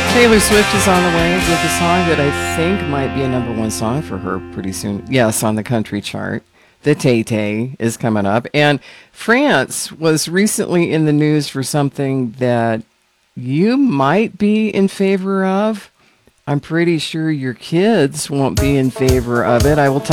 Taylor Swift is on the way with a song that I think might be a number one song for her pretty soon. Yes, on the country chart. The Tay Tay is coming up. And France was recently in the news for something that you might be in favor of. I'm pretty sure your kids won't be in favor of it. I will